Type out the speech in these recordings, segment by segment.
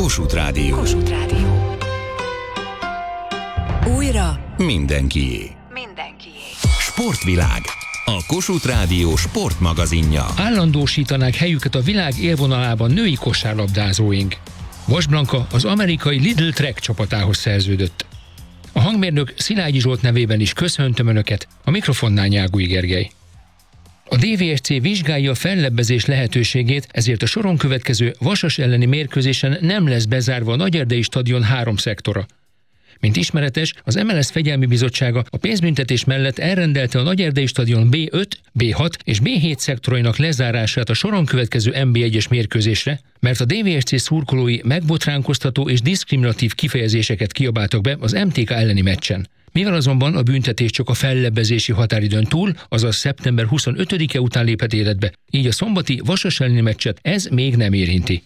Kossuth Rádió. Kossuth Rádió. Újra Mindenkié. Sportvilág. A Kossuth Rádió sportmagazinja. Állandósítanák helyüket a világ élvonalában női kosárlabdázóink. Vas Blanka az amerikai Lidl Track csapatához szerződött. A hangmérnök Szilágyi Zsolt nevében is köszöntöm Önöket, a mikrofonnál Nyágúj Gergely. A DVSC vizsgálja a fellebbezés lehetőségét, ezért a soron következő Vasas elleni mérkőzésen nem lesz bezárva a Nagyerdei stadion 3 szektora. Mint ismeretes, az MLS Fegyelmi Bizottsága a pénzbüntetés mellett elrendelte a Nagyerdei stadion B5, B6 és B7 szektorainak lezárását a soron következő NB1-es mérkőzésre, mert a DVSC szurkolói megbotránkoztató és diszkriminatív kifejezéseket kiabáltak be az MTK elleni meccsen. Mivel azonban a büntetés csak a fellebbezési határidőn túl, azaz szeptember 25-e után lépett életbe, így a szombati Vasas elleni meccset ez még nem érinti.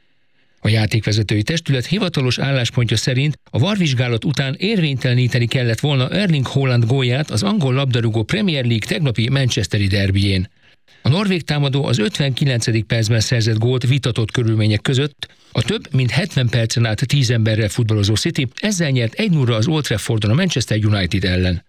A játékvezetői testület hivatalos álláspontja szerint a VAR-vizsgálat után érvényteleníteni kellett volna Erling Haaland gólját az angol labdarúgó Premier League tegnapi manchesteri derbyjén. A norvég támadó az 59. percben szerzett gólt vitatott körülmények között, a több mint 70 percen át 10 emberrel futballozó City ezzel nyert 1-0 az Old Traffordon a Manchester United ellen.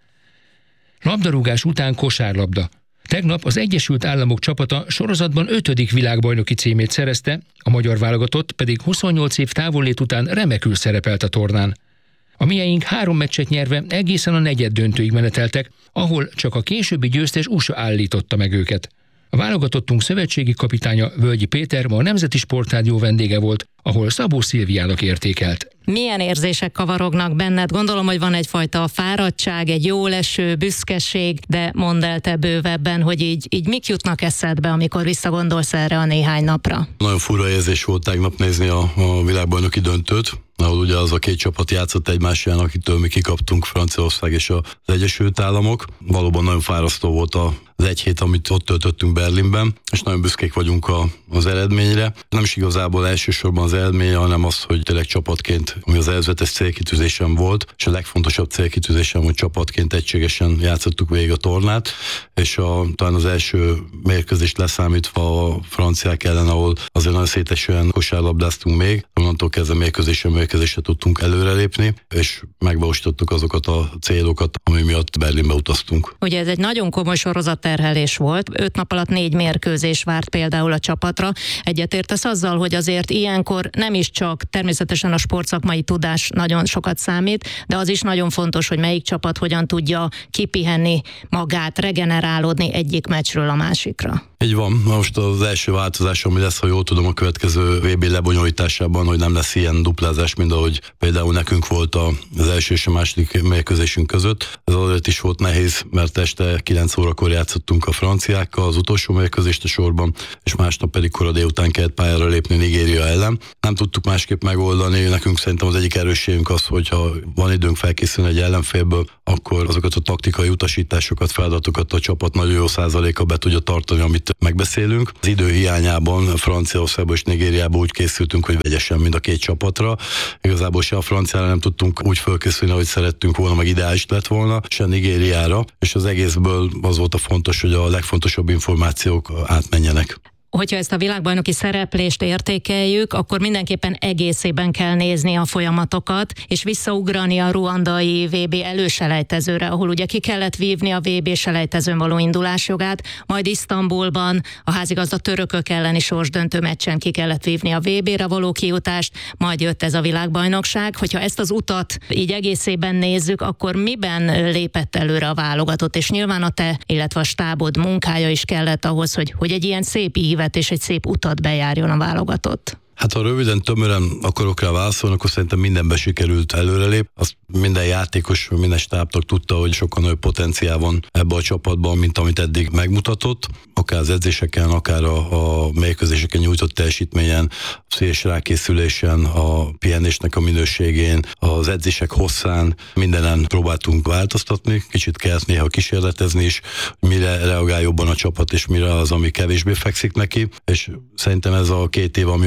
Labdarúgás után kosárlabda. Tegnap az Egyesült Államok csapata sorozatban 5. világbajnoki címét szerezte, a magyar válogatott pedig 28 év távollét után remekül szerepelt a tornán. A mieink 3 meccset nyerve egészen a negyeddöntőig meneteltek, ahol csak a későbbi győztes USA állította meg őket. A válogatottunk szövetségi kapitánya Völgyi Péter ma a Nemzeti Sportrádió vendége volt, ahol Szabó Szilviának értékelt. Milyen érzések kavarognak benned? Gondolom, hogy van egyfajta fáradtság, egy jóleső, büszkeség, de mondd el te bővebben, hogy így mik jutnak eszedbe, amikor visszagondolsz erre a néhány napra? Nagyon fura érzés volt tegnap nézni a világbajnoki döntőt, ahol ugye az a 2 csapat játszott egymás ellen, akitől mi kikaptunk, Franciaország és az Egyesült Államok. Valóban nagyon fárasztó volt az egy hét, amit ott töltöttünk Berlinben, és nagyon büszkék vagyunk az eredményre. Nem is igazából elsősorban az eredménye, hanem az, hogy tényleg csapatként, ami az előzetes célkitűzésem volt, és a legfontosabb célkitűzésem, hogy csapatként egységesen játszottuk végig a tornát, és talán az első mérkőzést leszámítva a franciák ellen, ahol azért nagyon szétesően kosárlabdáztunk még, onnantól kezdve mérkőzésre tudtunk előrelépni, és megvalósítottuk azokat a célokat, ami miatt Berlinbe utaztunk. Ugye ez egy nagyon komoly sorozatterhelés volt, 5 nap alatt 4 mérkőzés várt például a csapatra. Egyetértesz azzal, hogy azért ilyenkor nem is csak természetesen a sportszakmai tudás nagyon sokat számít, de az is nagyon fontos, hogy melyik csapat hogyan tudja kipihenni magát, regenerálódni egyik meccsről a másikra. Így van. Most az első változás, ami lesz, ha jól tudom, a következő VB lebonyolításában, hogy nem lesz ilyen duplázás, mint ahogy például nekünk volt az első és a második mérkőzésünk között. Ez azért is volt nehéz, mert este 9 órakor játszottunk a franciákkal az utolsó mérkőzést a sorban, és másnap pedig kora délután kellett pályára lépni Nigéria ellen. Nem tudtuk másképp megoldani. Nekünk szerintem az egyik erősségünk az, hogyha van időnk felkészülni egy ellenfélből, akkor azokat a taktikai utasításokat, feladatokat a csapat nagyon jó százaléka be tudja tartani, amit megbeszélünk. Az idő hiányában Franciaországban és Nigériában úgy készültünk, hogy vegyesen mind a 2 csapatra. Igazából se a franciára nem tudtunk úgy felkészülni, ahogy szerettünk volna, meg ideális lett volna, se Nigériára, és az egészből az volt a fontos, hogy a legfontosabb információk átmenjenek. Hogyha ezt a világbajnoki szereplést értékeljük, akkor mindenképpen egészében kell nézni a folyamatokat, és visszaugrani a ruandai VB előselejtezőre, ahol ugye ki kellett vívni a VB selejtezőn való indulásjogát, majd Isztambulban a házigazda törökök elleni sorsdöntő meccsen ki kellett vívni a VB-re való kijutást, majd jött ez a világbajnokság. Hogyha ezt az utat így egészében nézzük, akkor miben lépett előre a válogatott? És nyilván a te, illetve a stábod munkája is kellett ahhoz, hogy egy ilyen szép ívet és egy szép utat bejárjon a válogatott. Hát ha röviden, tömören akarok rá válaszolni, akkor szerintem mindenben sikerült előrelép. Azt minden játékos, minden stábtag tudta, hogy sokkal nagyobb potenciál van ebbe a csapatban, mint amit eddig megmutatott. Akár az edzéseken, akár a mérkőzéseken nyújtott teljesítményen, a széles rákészülésen, a pihenésnek a minőségén, az edzések hosszán, mindenen próbáltunk változtatni. Kicsit kellett néha kísérletezni is, mire reagál jobban a csapat, és mire az, ami kevésbé fekszik neki. És szerintem ez a 2 év, ami azóta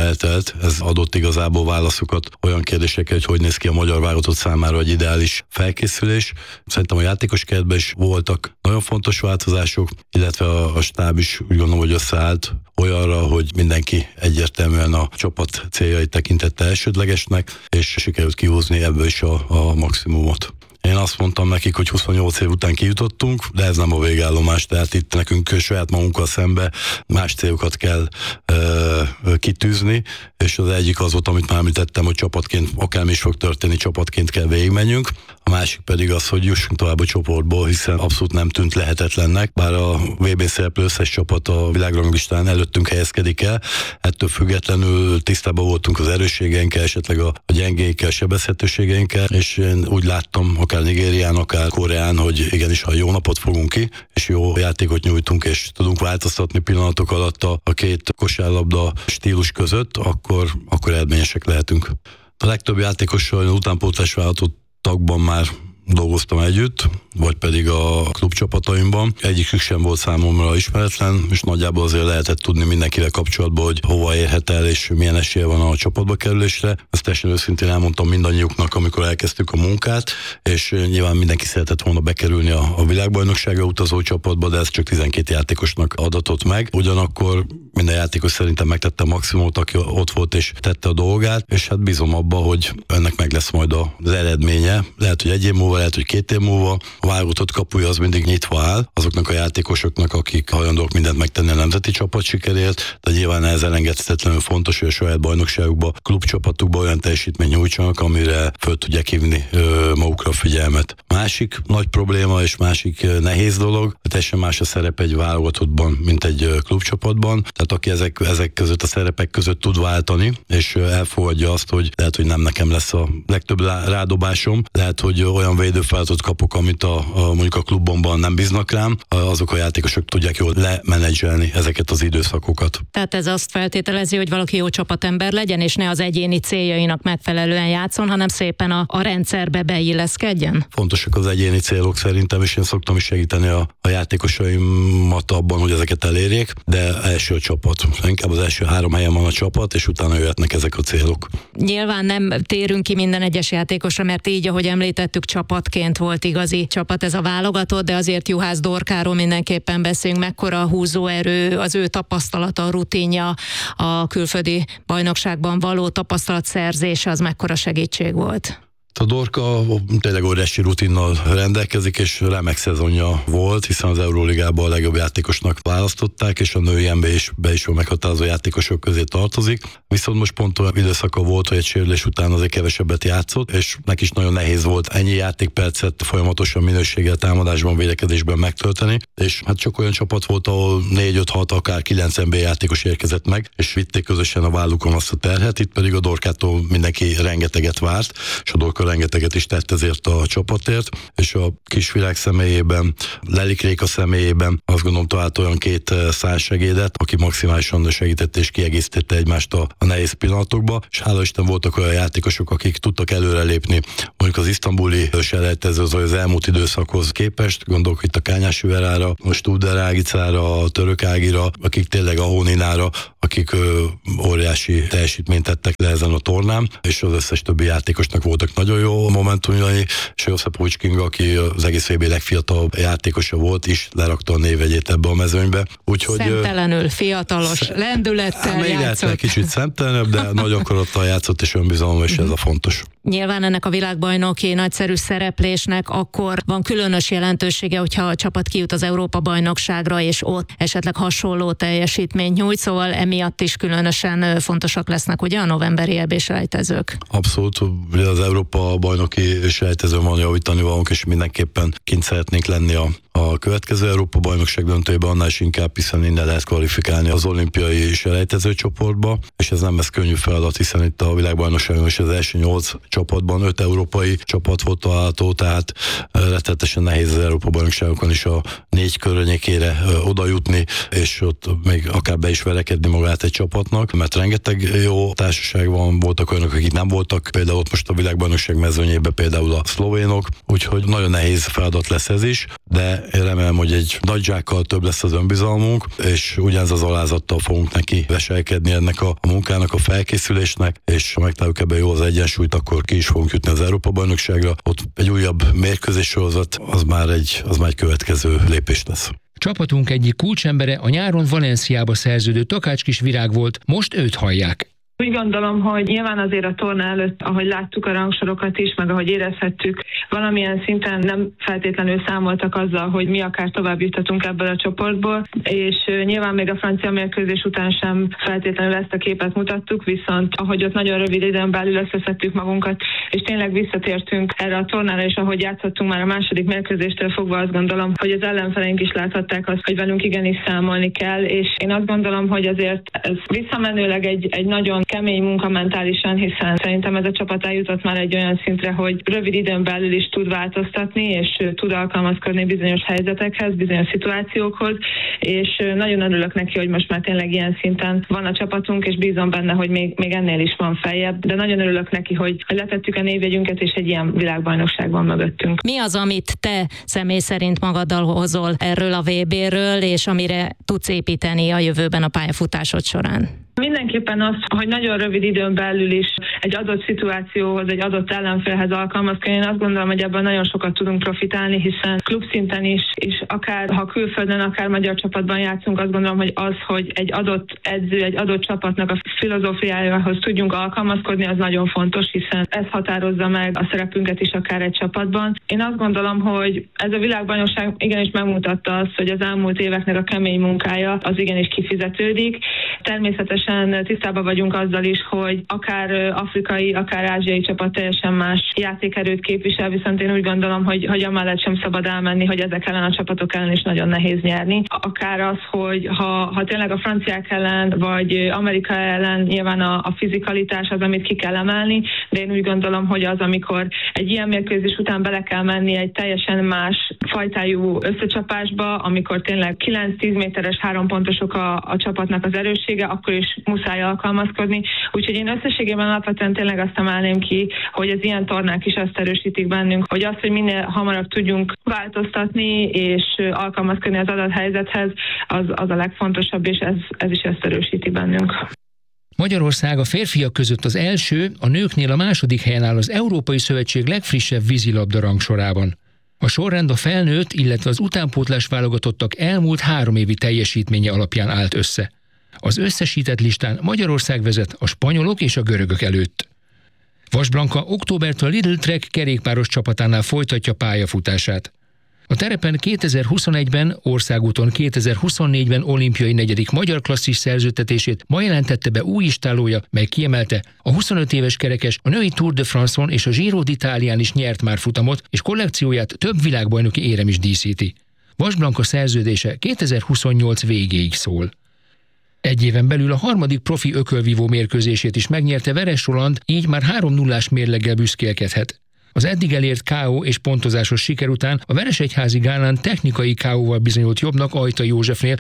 eltelt, ez adott igazából válaszokat olyan kérdésekkel, hogy néz ki a magyar válogatott számára egy ideális felkészülés. Szerintem a játékos keretben is voltak nagyon fontos változások, illetve a stáb is úgy gondolom, hogy összeállt olyanra, hogy mindenki egyértelműen a csapat céljait tekintette elsődlegesnek, és sikerült kihúzni ebből is a maximumot. Én azt mondtam nekik, hogy 28 év után kijutottunk, de ez nem a végállomás, tehát itt nekünk saját magunkkal szembe más célokat kell kitűzni, és az egyik az volt, amit már említettem, hogy csapatként, akármi is fog történni, csapatként kell végigmenjünk. A másik pedig az, hogy jussunk tovább a csoportból, hiszen abszolút nem tűnt lehetetlennek, bár a VB-n szereplő összes csapat a világranglistán előttünk helyezkedik el, ettől függetlenül tisztában voltunk az erősségeinkkel, esetleg a gyengéinkkel, sebezhetőségeinkkel, és én úgy láttam, akár Nigérián, akár Koreán, hogy igenis, ha jó napot fogunk ki, és jó játékot nyújtunk, és tudunk változtatni pillanatok alatt a két kosárlabda stílus között, akkor eredményesek lehetünk. A legtöbb játékossal utánpótlás vállalatokban már dolgoztam együtt, vagy pedig a klubcsapataimban. Egyikük sem volt számomra ismeretlen, és nagyjából azért lehetett tudni mindenkivel kapcsolatban, hogy hova érhet el, és milyen esélye van a csapatba kerülésre. Ezt teljesen őszintén elmondtam mindannyiuknak, amikor elkezdtük a munkát, és nyilván mindenki szeretett volna bekerülni a világbajnokságra utazó csapatba, de ez csak 12 játékosnak adatott meg. Ugyanakkor minden játékos szerintem megtette a maximumot, aki ott volt és tette a dolgát, és hát bízom abba, hogy ennek meg lesz majd az eredménye. Lehet, hogy egy év múlva, lehet, hogy 2 év múlva. A válogatott kapuja az mindig nyitva áll azoknak a játékosoknak, akik hajlandók mindent megtenni a nemzeti csapat sikerért, de nyilván ez elengedhetetlenül fontos, hogy a saját bajnokságukba, klubcsapatukba olyan teljesítmény nyújtsanak, amire föl tudják hívni magukra a figyelmet. Másik nagy probléma és másik nehéz dolog, teljesen más a szerep egy válogatottban, mint egy klubcsapatban. Tehát aki ezek között a szerepek között tud váltani, és elfogadja azt, hogy lehet, hogy nem nekem lesz a legtöbb rádobásom, lehet, hogy olyan védőfeladatot kapok, amit mondjuk a klubomban nem bíznak rám, azok a játékosok tudják jól lemenedzselni ezeket az időszakokat. Tehát ez azt feltételezi, hogy valaki jó csapatember legyen, és ne az egyéni céljainak megfelelően játszon, hanem szépen a rendszerbe beilleszkedjen? Fontosak az egyéni célok szerintem, és én szoktam is segíteni a játékosaimat abban, hogy ezeket elérjék, de első a csapat. Inkább az első 3 helyen van a csapat, és utána jöhetnek ezek a célok. Nyilván nem térünk ki minden egyes játékosra, mert így, ahogy említettük, csapatként volt igazi csapat ez a válogatott, de azért Juhász Dorkáról mindenképpen beszélünk, mekkora húzóerő, az ő tapasztalata, a rutinja, a külföldi bajnokságban való tapasztalatszerzése, az mekkora segítség volt? A Dorka tényleg óriási rutinnal rendelkezik, és remek szezonja volt, hiszen az Euróligában a legjobb játékosnak választották, és a női NB-be is meghatározó játékosok közé tartozik. Viszont most pont olyan időszaka volt, hogy egy sérülés után azért kevesebbet játszott, és neki is nagyon nehéz volt ennyi játékpercet folyamatosan minőséggel támadásban, védekezésben megtölteni, és hát csak olyan csapat volt, ahol 4-5-6, akár 9 NB játékos érkezett meg, és vitték közösen a vállukon azt a terhet, itt pedig a Dorkától mindenki rengeteget várt, és a Dorka rengeteget is tett ezért a csapatért, és a kisvilág személyében, Lelik Réka személyében azt gondolom talált olyan 2 szárnysegédet, aki maximálisan segítette és kiegészítette egymást a nehéz pillanatokba, és hála Isten voltak olyan játékosok, akik tudtak előrelépni, mondjuk az isztambuli selejtezőhöz, vagy az elmúlt időszakhoz képest, gondolok itt a Kányás Üverára, a Studer Ágicára, a Török Ágira, akik tényleg a Hóninára, akik óriási teljesítményt tettek le ezen a tornán, és az összes többi játékosnak voltak nagyon jó momentumjai, és Josip Kinga, aki az egész VB legfiatalabb játékosa volt, is lerakta a névjegyét ebbe a mezőnybe. Úgyhogy szemtelenül, fiatalos, lendülettel játszott. Egy kicsit szemtelenebb, de nagy akarattal játszott, és önbizalom, és ez a fontos. Nyilván ennek a világbajnoki nagyszerű szereplésnek akkor van különös jelentősége, hogyha a csapat kijut az Európa-bajnokságra, és ott esetleg hasonló teljesítményt nyújt, szóval emiatt is különösen fontosak lesznek ugye a novemberi EB-selejtezők. Abszolút, ugye az Európa-bajnoki selejtezőn van javítani valónk, és mindenképpen kint szeretnénk lenni a következő Európa-bajnokság döntőjében, annál is inkább, hiszen innen lehet kvalifikálni az olimpiai selejtező csoportba, és ez nem lesz könnyű feladat, hiszen itt a világbajnokságon is az első 8 csapatban 5 európai csapat volt található, tehát rettenetesen nehéz az Európa-bajnokságokon is a 4 környékére oda jutni, és ott még akár be is verekedni magát egy csapatnak, mert rengeteg jó társaság van, voltak olyanok, akik nem voltak, például ott most a világbajnokság mezőnyében például a szlovénok, úgyhogy nagyon nehéz feladat lesz ez is, de én remélem, hogy egy nagy zsákkal több lesz az önbizalmunk, és ugyanez az alázattal fogunk neki veselkedni ennek a munkának, a felkészülésnek, és ha megtaláljuk ebben jó az egyensúlyt, akkor ki is fogunk jutni az Európa-bajnokságra. Ott egy újabb mérkőzéssorozat, az már egy következő lépés lesz. Csapatunk egyik kulcsembere a nyáron Valenciába szerződő Takács Virág volt, most őt hallják. Úgy gondolom, hogy nyilván azért a torna előtt, ahogy láttuk a rangsorokat is, meg ahogy érezhettük, valamilyen szinten nem feltétlenül számoltak azzal, hogy mi akár tovább juttatunk ebből a csoportból, és nyilván még a francia mérkőzés után sem feltétlenül ezt a képet mutattuk, viszont ahogy ott nagyon rövid időn belül összeszedtük magunkat, és tényleg visszatértünk erre a tornára, és ahogy játszottunk már a második mérkőzéstől fogva, azt gondolom, hogy az ellenfeleink is láthatták azt, hogy velünk igenis számolni kell, és én azt gondolom, hogy azért ez visszamenőleg egy nagyon kemény munka mentálisan, hiszen szerintem ez a csapat eljutott már egy olyan szintre, hogy rövid időn belül is tud változtatni, és tud alkalmazkodni bizonyos helyzetekhez, bizonyos szituációkhoz, és nagyon örülök neki, hogy most már tényleg ilyen szinten van a csapatunk, és bízom benne, hogy még ennél is van feljebb, de nagyon örülök neki, hogy letettük a névjegyünket, és egy ilyen világbajnokság van mögöttünk. Mi az, amit te személy szerint magaddal hozol erről a VB-ről, és amire tudsz építeni a jövőben a pályafutásod során? Mindenképpen az, hogy nagyon rövid időn belül is egy adott szituációhoz, egy adott ellenfélhez alkalmazkodni. Én azt gondolom, hogy ebben nagyon sokat tudunk profitálni, hiszen klubszinten is, és akár ha külföldön, akár magyar csapatban játszunk, azt gondolom, hogy az, hogy egy adott edző, egy adott csapatnak a filozófiájához tudjunk alkalmazkodni, az nagyon fontos, hiszen ez határozza meg a szerepünket is akár egy csapatban. Én azt gondolom, hogy ez a világbajnokság igenis megmutatta azt, hogy az elmúlt éveknek a kemény munkája az igenis kifizetődik. Természetesen tisztában vagyunk azzal is, hogy akár afrikai, akár ázsiai csapat teljesen más játékerőt képvisel, viszont én úgy gondolom, hogy amellett sem szabad elmenni, hogy ezek ellen a csapatok ellen is nagyon nehéz nyerni. Akár az, hogy ha tényleg a franciák ellen, vagy Amerika ellen nyilván a fizikalitás az, amit ki kell emelni, de én úgy gondolom, hogy az, amikor egy ilyen mérkőzés után bele kell menni egy teljesen más fajtájú összecsapásba, amikor tényleg 9-10 méteres 3 pontosok a csapatnak az erőssége, akkor is muszáj alkalmazkodni. Úgyhogy én összességében alapvetően tényleg azt emelném ki, hogy az ilyen tornák is azt erősítik bennünk, hogy azt, hogy minél hamarabb tudjunk változtatni és alkalmazkodni az adott helyzethez, az a legfontosabb, és ez is ezt erősíti bennünk. Magyarország a férfiak között az első, a nőknél a második helyen áll az Európai Szövetség legfrissebb vízilabda rangsorában. A sorrend a felnőtt, illetve az utánpótlás válogatottak elmúlt 3 évi teljesítménye alapján állt össze. Az összesített listán Magyarország vezet a spanyolok és a görögök előtt. Vas Blanka októbertől a Lidl Trek kerékpáros csapatánál folytatja pályafutását. A terepen 2021-ben, országúton 2024-ben olimpiai 4. magyar klasszis szerződtetését ma jelentette be új istállója, mely kiemelte, a 25 éves kerekes a női Tour de France-on és a Giro d'Italián is nyert már futamot, és kollekcióját több világbajnoki érem is díszíti. Vas Blanka szerződése 2028 végéig szól. Egy éven belül a 3. profi ökölvívó mérkőzését is megnyerte Veres Roland, így már 3-0-ás mérleggel büszkélkedhet. Az eddig elért KO és pontozásos siker után a Veresegyházi gálán technikai KO-val bizonyult jobbnak Ajta Józsefnél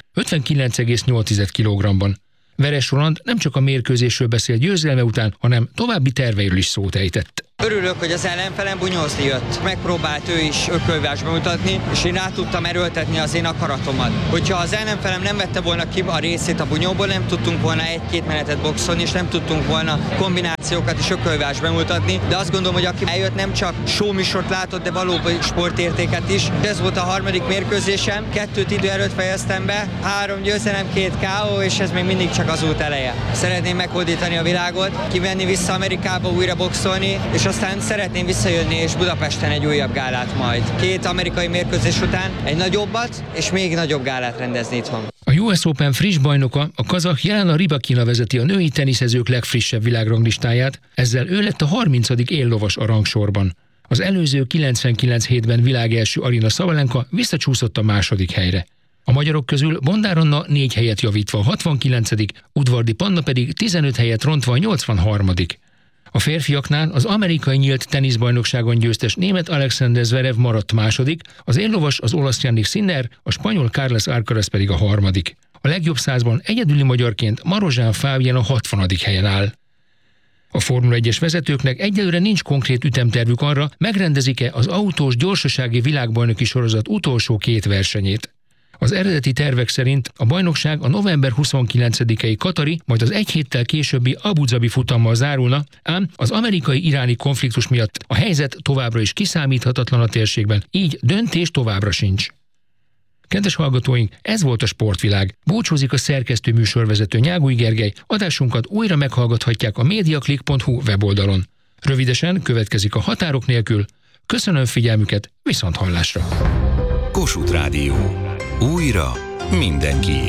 59,8 kg-ban. Veres Roland nem csak a mérkőzésről beszélt győzelme után, hanem további terveiről is szót ejtett. Örülök, hogy az ellenfelem bunyozni jött. Megpróbált ő is ökölvás bemutatni, és én át tudtam erőltetni az én akaratomat. Hogyha az ellenfelem nem vette volna ki a részét a bunyóból, nem tudtunk volna 1-2 menetet boxolni, és nem tudtunk volna kombinációkat és ökölvás bemutatni, de azt gondolom, hogy aki eljött, nem csak showműsort látott, de valóban sportértéket is. Ez volt a 3. mérkőzésem, 2 idő előtt fejeztem be, 3 győzelem, 2 KO, és ez még mindig csak az út eleje. Szeretném meghódítani a világot, kivenni vissza Amerikába, újra boxolni, és aztán szeretném visszajönni és Budapesten egy újabb gálát majd. 2 amerikai mérkőzés után egy nagyobbat és még nagyobb gálát rendezni itthon. A US Open friss bajnoka, a kazah Jelena Rybakina vezeti a női teniszezők legfrissebb világranglistáját, ezzel ő lett a 30. éllovas a rangsorban. Az előző 99 hétben világelső Aryna Sabalenka visszacsúszott a 2. helyre. A magyarok közül Bondár Anna 4 helyet javítva a 69., Udvardi Panna pedig 15 helyet rontva a 83. A férfiaknál az amerikai nyílt teniszbajnokságon győztes német Alexander Zverev maradt 2., az éllovas az olasz Jannik Sinner, a spanyol Carlos Alcaraz pedig a 3. A legjobb 100-ban egyedüli magyarként Marozsán Fábien a 60. helyen áll. A Formula 1-es vezetőknek egyelőre nincs konkrét ütemtervük arra, megrendezik-e az autós gyorsasági világbajnoki sorozat utolsó 2 versenyét. Az eredeti tervek szerint a bajnokság a november 29-i katari, majd az 1 héttel későbbi Abu Dhabi futammal zárulna, ám az amerikai-iráni konfliktus miatt a helyzet továbbra is kiszámíthatatlan a térségben, így döntés továbbra sincs. Kedves hallgatóink, ez volt a Sportvilág. Búcsúzik a szerkesztő műsorvezető Nyágúj Gergely, adásunkat újra meghallgathatják a mediaclick.hu weboldalon. Rövidesen következik a Határok nélkül. Köszönöm figyelmüket, viszonthallásra! Kossuth Rádió. Újra mindenkié.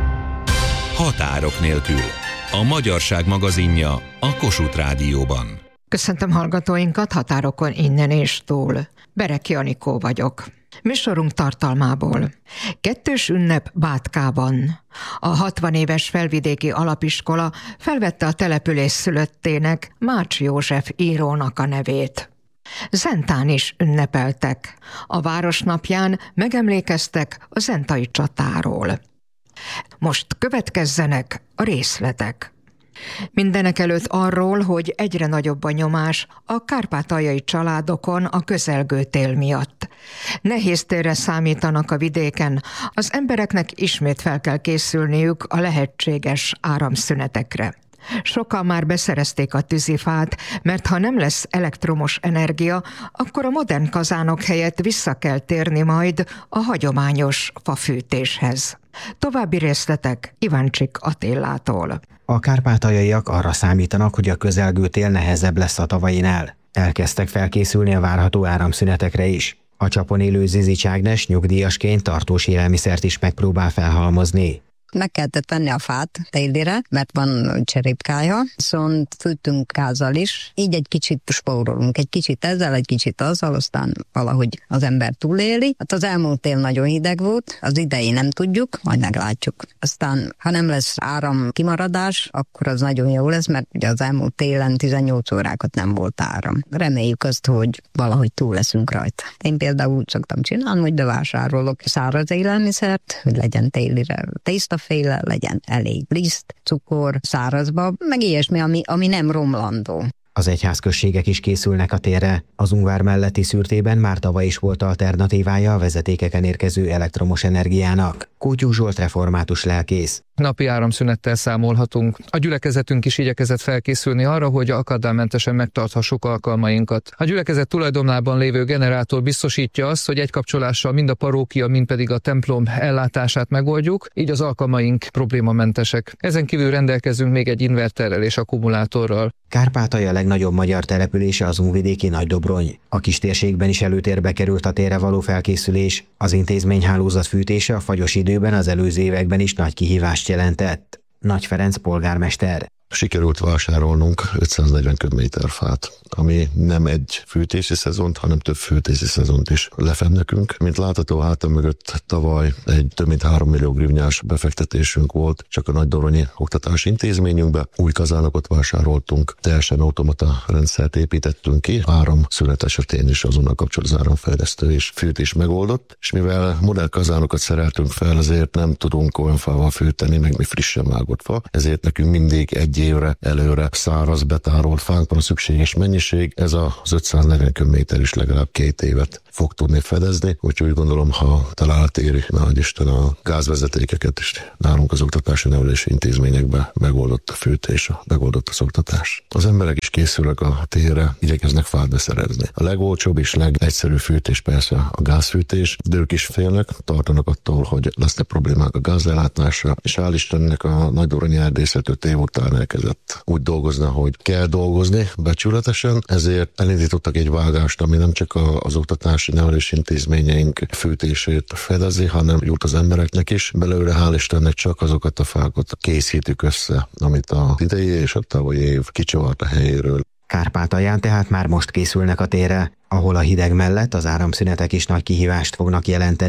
Határok nélkül. A magyarság magazinja a Kossuth Rádióban. Köszöntöm hallgatóinkat határokon innen és túl. Bereki Anikó vagyok. Műsorunk tartalmából. 2. ünnep Bátkában. A 60 éves felvidéki alapiskola felvette a település szülöttének, Mács József írónak a nevét. Zentán is ünnepeltek. A városnapján megemlékeztek a zentai csatáról. Most következzenek a részletek. Mindenekelőtt arról, hogy egyre nagyobb a nyomás a kárpátaljai családokon a közelgő tél miatt. Nehéz térre számítanak a vidéken, az embereknek ismét fel kell készülniük a lehetséges áramszünetekre. Sokan már beszerezték a tűzifát, mert ha nem lesz elektromos energia, akkor a modern kazánok helyett vissza kell térni majd a hagyományos fafűtéshez. További részletek Iváncsik Attillától. A kárpátaljaiak arra számítanak, hogy a közelgő tél nehezebb lesz a tavainál. Elkezdtek felkészülni a várható áramszünetekre is. A Csapon élő Zizics Ágnes nyugdíjasként tartós élelmiszert is megpróbál felhalmozni. Meg kellett venni a fát télire, mert van cserépkája, viszont fűtünk gázzal is, így egy kicsit spórolunk, egy kicsit ezzel, egy kicsit azzal, aztán valahogy az ember túléli. Hát az elmúlt tél nagyon hideg volt, az idei nem tudjuk, majd meglátjuk. Aztán, ha nem lesz áram kimaradás, akkor az nagyon jó lesz, mert ugye az elmúlt télen 18 órákat nem volt áram. Reméljük azt, hogy valahogy túl leszünk rajta. Én például úgy szoktam csinálni, hogy bevásárolok száraz élelmiszert, hogy legyen télire tésztaféle, legyen elég liszt, cukor, szárazba, meg ilyesmi, ami nem romlandó. Az egyházközségek is készülnek a térre. Az Ungvár melletti Szürtében már tavaly is volt alternatívája a vezetékeken érkező elektromos energiának. Kótyú Zsolt református lelkész. Napi áramszünettel számolhatunk. A gyülekezetünk is igyekezett felkészülni arra, hogy akadálymentesen megtarthassuk alkalmainkat. A gyülekezet tulajdonában lévő generátor biztosítja azt, hogy egy kapcsolással mind a parókia, mind pedig a templom ellátását megoldjuk, így az alkalmaink problémamentesek. Ezen kívül rendelkezünk még egy inverterrel és akkumulátorral. Kárpátalja legnagyobb magyar települése az unvidéki Nagydobrony. A kistérségben is előtérbe került a térre való felkészülés. Az intézményhálózat fűtése a fagyos időben az előző években is nagy kihívást jelentett. Nagy Ferenc polgármester. Sikerült vásárolnunk 540 köbméter fát, ami nem egy fűtési szezont, hanem több fűtési szezont is lefed nekünk. Mint látható, hátam mögött tavaly egy több mint 3 millió grivnyás befektetésünk volt csak a Nagydobronyi oktatási intézményünkbe. Új kazánokat vásároltunk, teljesen automata rendszert építettünk ki, áramszünet esetén is azonnal kapcsolat az áramfejlesztő és fűtés megoldott, és mivel modern kazánokat szereltünk fel, ezért nem tudunk olyan fával fűteni, meg mi frissen vágott fa, ezért nekünk mindig egy évre előre száraz betárolt fánk van szükséges mennyiség, ez az 540 köbméter is legalább 2 évet fog tudni fedezni, úgyhogy úgy gondolom, ha találat éri, nagy Isten, a gázvezetékeket is nálunk az oktatási nevelési intézményekben megoldott a fűtés, megoldott az oktatás. Az emberek is készülnek a térre, igyekeznek fát beszerezni. A legolcsóbb és legegyszerűbb fűtés persze a gázfűtés, de ők is félnek, tartanak attól, hogy lesznek problémák a gázellátásra, és hál' Istennek a Nagydobronyi erdészet 5 év után elkezdett úgy dolgozni, hogy kell dolgozni becsületesen, ezért elindítottak egy vágást, ami nem csak az oktatási nevelési intézményeink fűtését fedezi, hanem jut az embereknek is. Belőle hál' Istennek csak azokat a fákat készítjük össze, amit az idei és a tavalyi év kicsavart a helyéről. Kárpátalján tehát már most készülnek a térre, ahol a hideg mellett az áramszünetek is nagy kihívást fognak jelenteni.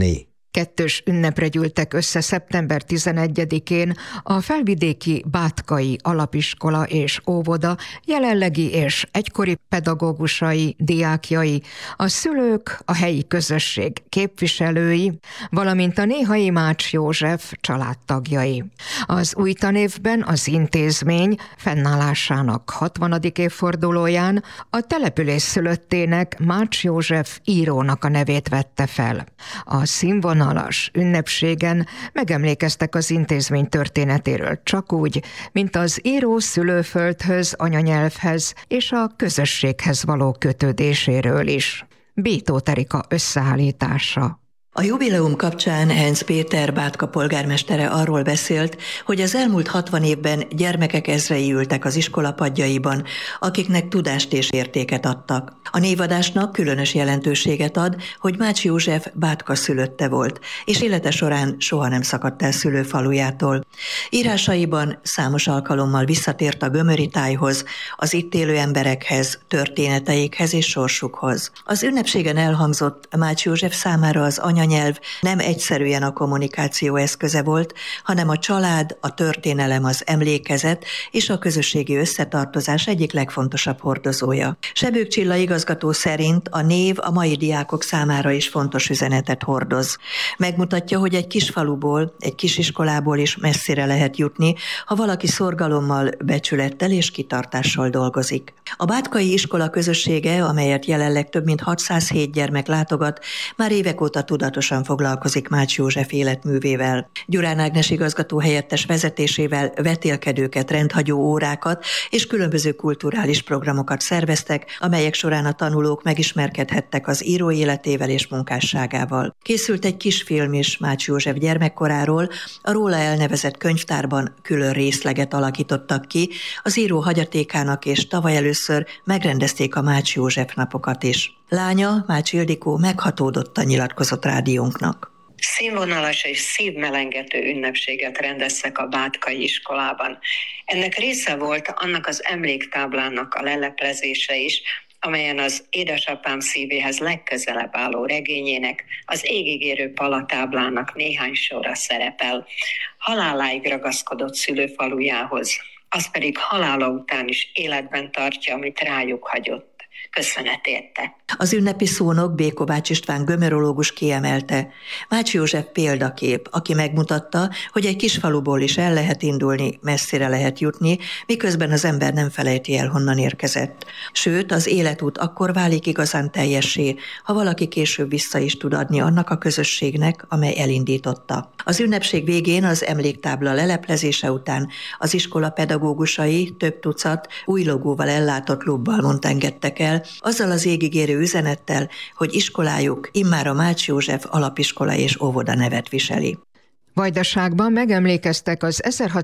Kettős ünnepre gyűltek össze szeptember 11-én a felvidéki Bátkai Alapiskola és Óvoda jelenlegi és egykori pedagógusai, diákjai, a szülők, a helyi közösség képviselői, valamint a Néhai Mács József családtagjai. Az új tanévben az intézmény fennállásának 60. évfordulóján a település szülöttének, Mács József írónak a nevét vette fel. A színvonalas ünnepségen megemlékeztek az intézmény történetéről csak úgy, mint az író szülőföldhöz, anyanyelvhez és a közösséghez való kötődéséről is. Bító Erika összeállítása. A jubileum kapcsán Hence Péter Bátka polgármestere arról beszélt, hogy az elmúlt 60 évben gyermekek ezrei ültek az iskola padjaiban, akiknek tudást és értéket adtak. A névadásnak különös jelentőséget ad, hogy Mács József Bátka szülötte volt, és élete során soha nem szakadt el szülőfalujától. Írásaiban számos alkalommal visszatért a gömöri tájhoz, az itt élő emberekhez, történeteikhez és sorsukhoz. Az ünnepségen elhangzott, Mács József számára az anyanyelv nem egyszerűen a kommunikáció eszköze volt, hanem a család, a történelem, az emlékezet és a közösségi összetartozás egyik legfontosabb hordozója. Sebők Csilla igazgató szerint a név a mai diákok számára is fontos üzenetet hordoz. Megmutatja, hogy egy kis faluból, egy kis iskolából is messzire lehet jutni, ha valaki szorgalommal, becsülettel és kitartással dolgozik. A bátkai iskola közössége, amelyet jelenleg több mint 607 gyermek látogat, már évek óta tudatosan foglalkozik Mács József életművével. Gyurán Ágnes igazgató helyettes vezetésével vetélkedőket, rendhagyó órákat és különböző kulturális programokat szerveztek, amelyek során a tanulók megismerkedhettek az író életével és munkásságával. Készült egy kisfilm is Mács József gyermekkoráról, a róla elnevezett könyvtárban külön részleget alakítottak ki, az író hagyatékának, és tavaly először megrendezték a Mács József napokat is. Lánya, Mács Ildikó meghatódottan nyilatkozott rádiónknak. Színvonalas és szívmelengető ünnepséget rendeztek a bátkai iskolában. Ennek része volt annak az emléktáblának a leleplezése is, amelyen az édesapám szívéhez legközelebb álló regényének, az égigérő palatáblának néhány sora szerepel. Haláláig ragaszkodott szülőfalujához, az pedig halála után is életben tartja, amit rájuk hagyott. Köszönet érte. Az ünnepi szónok Békovács István gömerológus kiemelte. Mács József példakép, aki megmutatta, hogy egy kis faluból is el lehet indulni, messzire lehet jutni, miközben az ember nem felejti el, honnan érkezett. Sőt, az életút akkor válik igazán teljessé, ha valaki később vissza is tud adni annak a közösségnek, amely elindította. Az ünnepség végén az emléktábla leleplezése után az iskola pedagógusai több tucat új logóval ellátott lobbal engedtek el, azzal az égigérő üzenettel, hogy iskolájuk immár a Mács József Alapiskola és Óvoda nevet viseli. Vajdaságban megemlékeztek az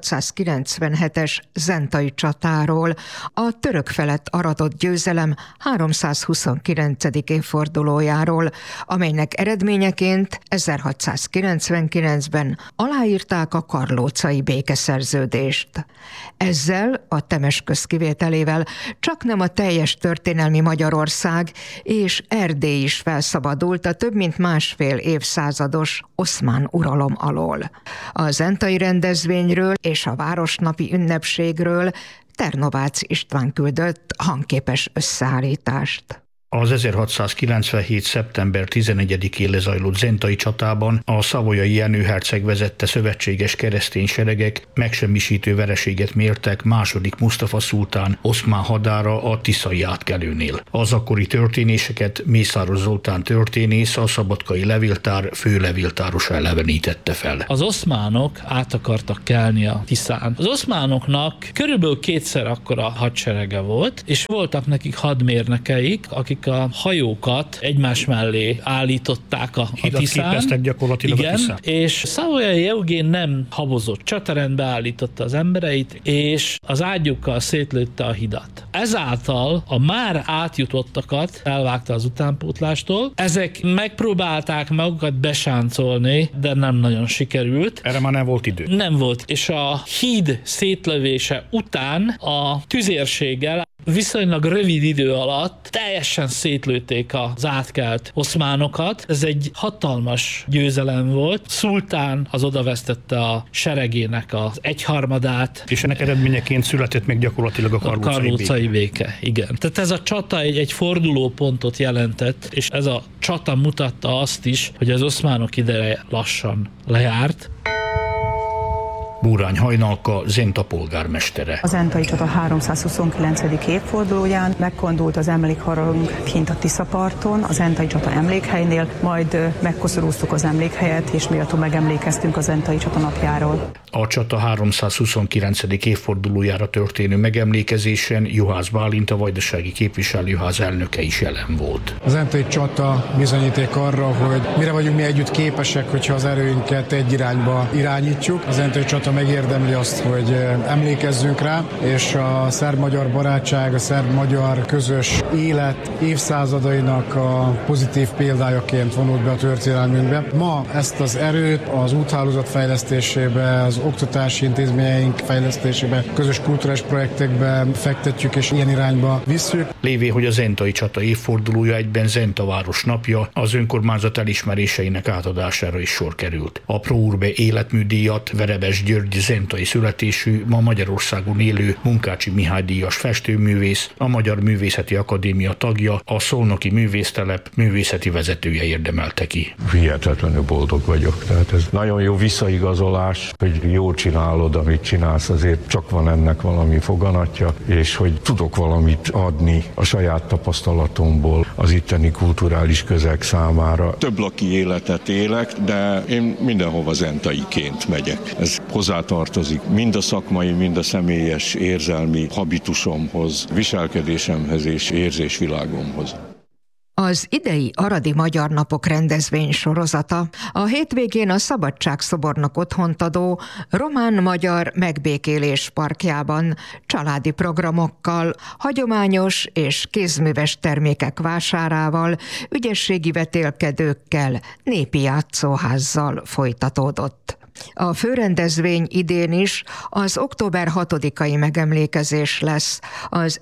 1697-es zentai csatáról, a török felett aratott győzelem 329. évfordulójáról, amelynek eredményeként 1699-ben aláírták a karlócai békeszerződést. Ezzel, a Temesköz kivételével csaknem a teljes történelmi Magyarország és Erdély is felszabadult a több mint másfél évszázados oszmán uralom alól. A zentai rendezvényről és a városnapi ünnepségről Ternovácz István küldött hangképes összeállítást. Az 1697. szeptember 11-én lezajlott zentai csatában a szavoyai Jenő herceg vezette szövetséges keresztény seregek megsemmisítő vereséget mértek második Musztafa szultán oszmán hadára a tiszai átkelőnél. Az akkori történéseket Mészáros Zoltán történész, a szabadkai levéltár főlevéltárosa elevenítette fel. Az oszmánok át akartak kelni a Tiszán. Az oszmánoknak körülbelül kétszer akkora hadserege volt, és voltak nekik hadmérnökeik, akik a hajókat egymás mellé állították a Tiszán. Képeztek gyakorlatilag. Igen, a Tiszán. És Savoyai Eugén nem habozott, csatarendbe állította az embereit, és az ágyukkal szétlőtte a hidat. Ezáltal a már átjutottakat elvágta az utánpótlástól. Ezek megpróbálták magukat besáncolni, de nem nagyon sikerült. Erre már nem volt idő. Nem volt, és a híd szétlövése után a tüzérséggel Viszonylag rövid idő alatt teljesen szétlőtték az átkelt oszmánokat. Ez egy hatalmas győzelem volt. Szultán az odavesztette a seregének az egyharmadát. És ennek eredményeként született meg gyakorlatilag a Karlócai béke. Igen. Tehát ez a csata egy fordulópontot jelentett, és ez a csata mutatta azt is, hogy az oszmánok ideje lassan lejárt. Búrány Hajnalka, Zenta polgármestere. Az zentai csata 329. évfordulóján megkondult az emlékharang kint a Tiszaparton, az zentai csata emlékhelynél, majd megkoszorúztuk az emlékhelyet, és méltó megemlékeztünk a zentai csata napjáról. A csata 329. évfordulójára történő megemlékezésen Juhász Bálint, a vajdasági képviselőház elnöke is jelen volt. A zentai csata bizonyíték arra, hogy mire vagyunk mi együtt képesek, hogyha az erőinket egy irányba irányítjuk. A zentai csata megérdemli azt, hogy emlékezzünk rá, és a szerb-magyar barátság, a szerb-magyar közös élet évszázadainak a pozitív példájaként vonult be a történelmünkbe. Ma ezt az erőt az úthálózat fejlesztésébe, az oktatási intézményeink fejlesztésébe, közös kulturális projektekbe fektetjük, és ilyen irányba visszük. Lévén, hogy a zentai csata évfordulója egyben Zenta város napja, az önkormányzat elismeréseinek átadására is sor került. A Pro Urbe életműdíjat Verebes György zentai születésű, ma Magyarországon élő Munkácsi Mihály díjas festőművész, a Magyar Művészeti Akadémia tagja, a Szolnoki Művésztelep művészeti vezetője érdemelte ki. Hihetetlenül boldog vagyok, tehát ez nagyon jó visszaigazolás, hogy jól csinálod, amit csinálsz, azért csak van ennek valami foganatja, és hogy tudok valamit adni a saját tapasztalatomból az itteni kulturális közeg számára. Több laki életet élek, de én mindenhova zentaiként megyek. Ez hozzátartozik mind a szakmai, mind a személyes érzelmi habitusomhoz, viselkedésemhez és érzésvilágomhoz. Az idei Aradi Magyar Napok rendezvény sorozata a hétvégén a Szabadságszobornak otthont adó Román-Magyar Megbékélés Parkjában családi programokkal, hagyományos és kézműves termékek vásárával, ügyességi vetélkedőkkel, népi játszóházzal folytatódott. A főrendezvény idén is az október 6-ai megemlékezés lesz az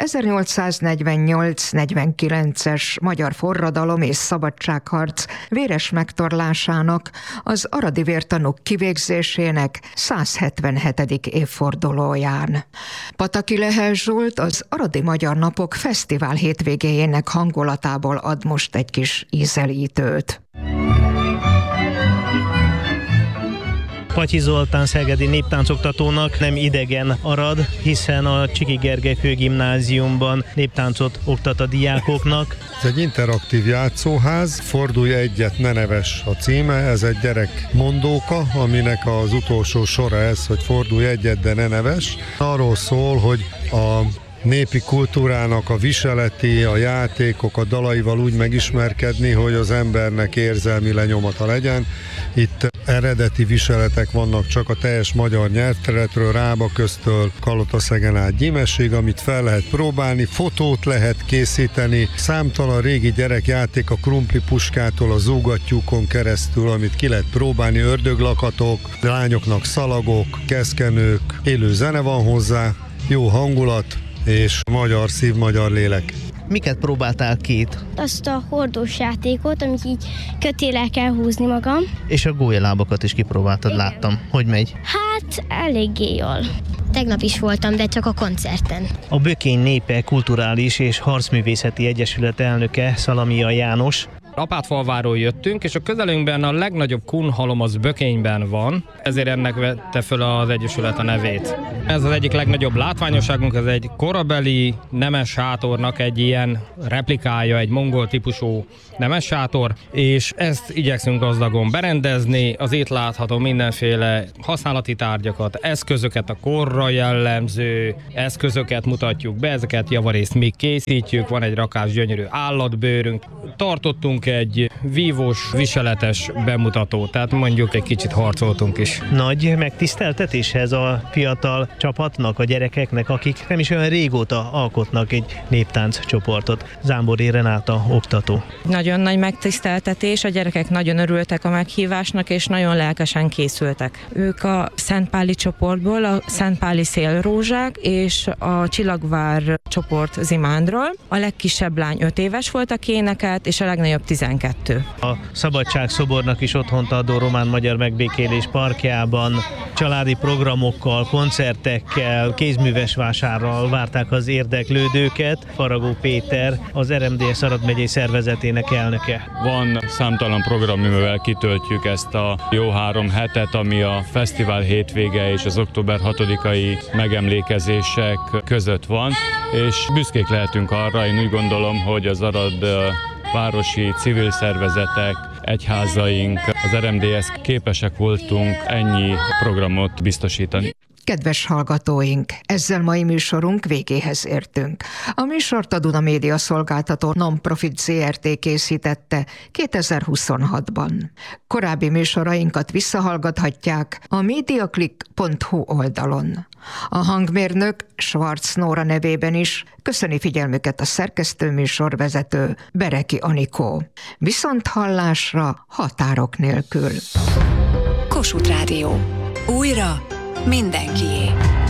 1848-49-es magyar forradalom és szabadságharc véres megtorlásának, az aradi vértanúk kivégzésének 177. évfordulóján. Pataki Lehel Zsolt az Aradi Magyar Napok fesztivál hétvégéjének hangulatából ad most egy kis ízelítőt. Patyi Zoltán szegedi néptáncoktatónak nem idegen Arad, hiszen a Csiki Gergely Főgimnáziumban néptáncot oktat a diákoknak. Ez egy interaktív játszóház, Fordulj egyet, ne neves a címe, ez egy gyerekmondóka, aminek az utolsó sora ez, hogy fordulj egyet, de ne neves. Arról szól, hogy a népi kultúrának a viseleti, a játékok, a dalaival úgy megismerkedni, hogy az embernek érzelmi lenyomata legyen. Itt eredeti viseletek vannak csak a teljes magyar nyelvterületről, Rábaköztől Kalotaszegen át Gyimesig, amit fel lehet próbálni, fotót lehet készíteni, számtalan régi gyerekjáték a krumpli puskától a zúgattyúkon keresztül, amit ki lehet próbálni, ördöglakatok, lányoknak szalagok, keszkenők, élő zene van hozzá, jó hangulat, és magyar szív, magyar lélek. Miket próbáltál ki? Azt a hordós játékot, amit így kötéllel kell húzni magam. És a gólyalábakat is kipróbáltad, igen. Láttam. Hogy megy? Hát eléggé jól. Tegnap is voltam, de csak a koncerten. A Bökény Népe Kulturális és Harcművészeti Egyesület elnöke Szalamia János. Apátfalváról jöttünk, és a közelünkben a legnagyobb kunhalom az Bökényben van, ezért ennek vette föl az egyesület a nevét. Ez az egyik legnagyobb látványosságunk, ez egy korabeli nemes sátornak egy ilyen replikája, egy mongol típusú nemes sátor, és ezt igyekszünk gazdagon berendezni, az itt látható mindenféle használati tárgyakat, eszközöket, a korra jellemző eszközöket mutatjuk be, ezeket javarészt mi készítjük, van egy rakás gyönyörű állatbőrünk. Tartottunk voltunk egy vívós, viseletes bemutató, tehát mondjuk egy kicsit harcoltunk is. Nagy megtiszteltetés ez a fiatal csapatnak, a gyerekeknek, akik nem is olyan régóta alkotnak egy néptánc csoportot. Zámbori Renáta, oktató. Nagyon nagy megtiszteltetés, a gyerekek nagyon örültek a meghívásnak, és nagyon lelkesen készültek. Ők a Szentpáli csoportból, a Szentpáli Szélrózsák és a Csillagvár csoport Zimándról. A legkisebb lány 5 éves volt, aki énekelt, és a legnagyobb 12. A Szabadságszobornak is otthont adó Román-Magyar Megbékélés parkjában családi programokkal, koncertekkel, kézműves vásárral várták az érdeklődőket. Faragó Péter, az RMDS Arad megyei szervezetének elnöke. Van számtalan program, amivel kitöltjük ezt a jó 3 hetet, ami a fesztivál hétvége és az október 6-ai megemlékezések között van, és büszkék lehetünk arra, én úgy gondolom, hogy az Arad városi civil szervezetek, egyházaink, az RMDS képesek voltunk ennyi programot biztosítani. Kedves hallgatóink, ezzel mai műsorunk végéhez értünk. A műsort a Duna Média Szolgáltató Non-Profit Zrt. Készítette 2026-ban. Korábbi műsorainkat visszahallgathatják a mediaclick.hu oldalon. A hangmérnök Schwarz Nóra nevében is köszöni figyelmüket a szerkesztő műsorvezető Bereki Anikó. Viszont hallásra határok nélkül. Kossuth Rádió. Újra mindenkié.